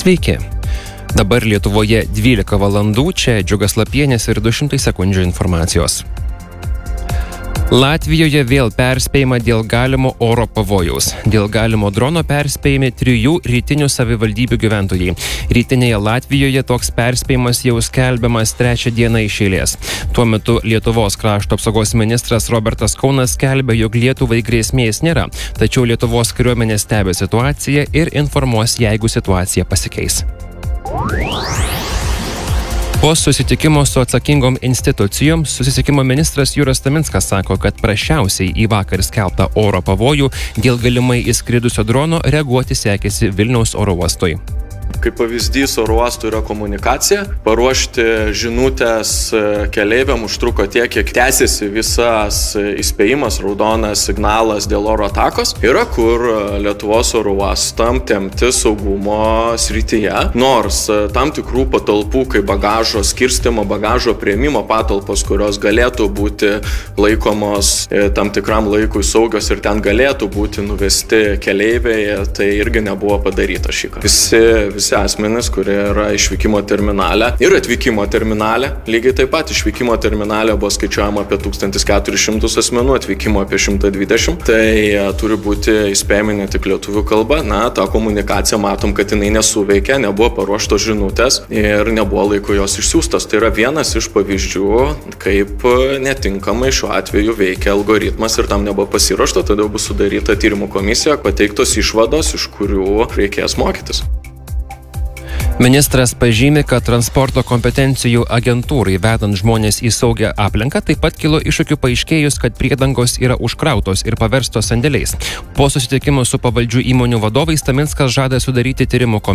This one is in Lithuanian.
Sveiki. Dabar Lietuvoje 12 valandų, čia Džiugas Lapienis ir 200 sekundžių informacijos. Latvijoje vėl perspėjama dėl galimo oro pavojaus. Dėl galimo drono perspėjami 3 rytinių savivaldybių gyventojai. Rytinėje Latvijoje toks perspėjimas jau skelbiamas 3 dieną iš eilės. Tuo metu Lietuvos krašto apsaugos ministras Robertas Kaunas skelbia, jog Lietuvai grėsmės nėra, tačiau Lietuvos kariuomenė stebi situaciją ir informuos, jeigu situacija pasikeis. Po susitikimo su atsakingom institucijom, susisiekimo ministras Juras Taminskas sako, kad prasčiausiai į vakar skelbtą oro pavojų dėl galimai įskridusio drono reaguoti sekėsi Vilniaus oro uostui. Kaip pavyzdys oro uostų yra komunikacija. Paruošti žinutės keleiviam užtruko tiek, kiek tęsiasi visas įspėjimas, raudonas signalas dėl oro atakos. Yra kur Lietuvos oro uostam tempti saugumo srityje, nors tam tikrų patalpų, kaip bagažo skirstymo, bagažo priėmimo patalpos, kurios galėtų būti laikomos tam tikram laikui saugios ir ten galėtų būti nuvesti keleiviai, tai irgi nebuvo padaryta šįkart. Visi asmenys, kurie yra išvykimo terminale ir atvykimo terminale. Lygiai taip pat išvykimo terminale buvo skaičiuojama apie 1400 asmenų, atvykimo apie 120. Tai turi būti įspėjami ne tik lietuvių kalba. Na, tą komunikaciją matom, kad jinai nesuveikia, nebuvo paruoštos žinutės ir nebuvo laiku jos išsiųstos. Tai yra vienas iš pavyzdžių, kaip netinkamai šiuo atveju veikia algoritmas ir tam nebuvo pasiruošta, todėl bus sudaryta tyrimų komisija, pateiktos išvados, iš kurių reikės mokytis. Ministras pažymi, kad transporto kompetencijų agentūrai vedant žmonės į saugią aplinką taip pat kilo iššūkių paaiškėjus, kad priedangos yra užkrautos ir paverstos sandėliais. Po susitikimo su pavaldžių įmonių vadovais Taminskas žada sudaryti tyrimų komisiją